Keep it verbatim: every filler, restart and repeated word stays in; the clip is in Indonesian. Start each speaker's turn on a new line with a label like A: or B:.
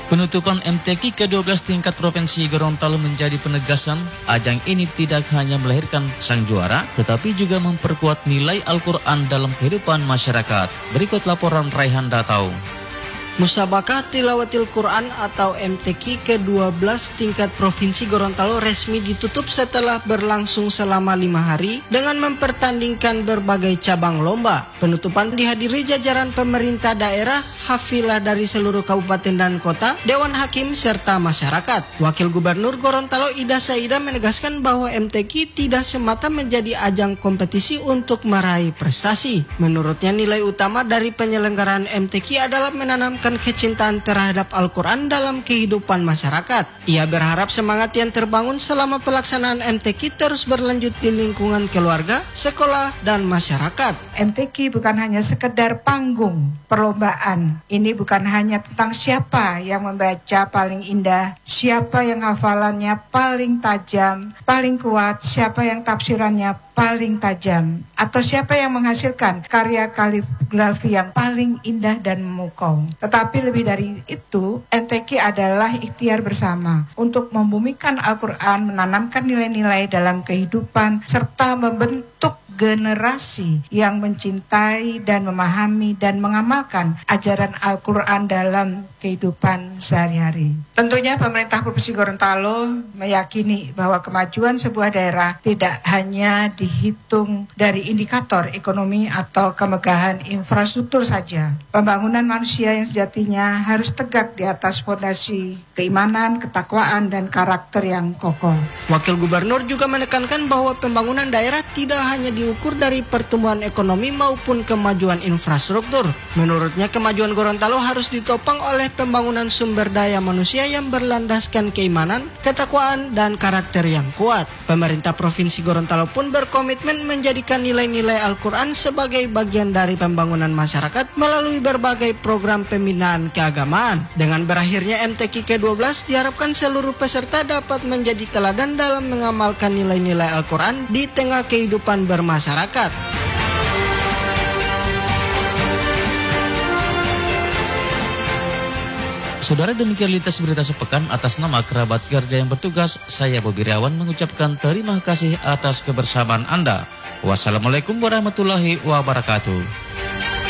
A: Penutupan M T Q ke dua belas tingkat Provinsi Gorontalo menjadi penegasan ajang ini tidak hanya melahirkan sang juara, tetapi juga memperkuat nilai Al-Quran dalam kehidupan masyarakat. Berikut laporan Raihan Datau.
B: Musabakah Tilawatil Quran atau M T Q ke dua belas tingkat Provinsi Gorontalo resmi ditutup setelah berlangsung selama lima hari dengan mempertandingkan berbagai cabang lomba. Penutupan dihadiri jajaran pemerintah daerah, hafilah dari seluruh kabupaten dan kota, Dewan Hakim, serta masyarakat. Wakil Gubernur Gorontalo Ida Saida menegaskan bahwa M T Q tidak semata menjadi ajang kompetisi untuk meraih prestasi. Menurutnya nilai utama dari penyelenggaraan M T Q adalah menanamkan kecintaan terhadap Al-Quran dalam kehidupan masyarakat. Ia berharap semangat yang terbangun selama pelaksanaan M T Q terus berlanjut di lingkungan keluarga, sekolah, dan masyarakat.
C: M T Q bukan hanya sekedar panggung perlombaan. Ini bukan hanya tentang siapa yang membaca paling indah, siapa yang hafalannya paling tajam, paling kuat, siapa yang tafsirannya paling tajam, atau siapa yang menghasilkan karya kaligrafi yang paling indah dan memukau. Tetapi lebih dari itu, M T Q adalah ikhtiar bersama untuk membumikan Al-Quran, menanamkan nilai-nilai dalam kehidupan, serta membentuk generasi yang mencintai dan memahami dan mengamalkan ajaran Al-Quran dalam kehidupan sehari-hari. Tentunya pemerintah Provinsi Gorontalo meyakini bahwa kemajuan sebuah daerah tidak hanya dihitung dari indikator ekonomi atau kemegahan infrastruktur saja. Pembangunan manusia yang sejatinya harus tegak di atas fondasi keimanan, ketakwaan, dan karakter yang kokoh.
B: Wakil Gubernur juga menekankan bahwa pembangunan daerah tidak hanya diukur dari pertumbuhan ekonomi maupun kemajuan infrastruktur. Menurutnya, kemajuan Gorontalo harus ditopang oleh pembangunan sumber daya manusia yang berlandaskan keimanan, ketakwaan, dan karakter yang kuat. Pemerintah Provinsi Gorontalo pun berkomitmen menjadikan nilai-nilai Al-Quran sebagai bagian dari pembangunan masyarakat melalui berbagai program pembinaan keagamaan. Dengan berakhirnya M T Q ke dua belas, diharapkan seluruh peserta dapat menjadi teladan dalam mengamalkan nilai-nilai Al-Quran di tengah kehidupan bermasyarakat.
A: Saudara, demikian lintas berita sepekan. Atas nama kerabat kerja yang bertugas, saya Bobi Riawan mengucapkan terima kasih atas kebersamaan Anda. Wassalamualaikum warahmatullahi wabarakatuh.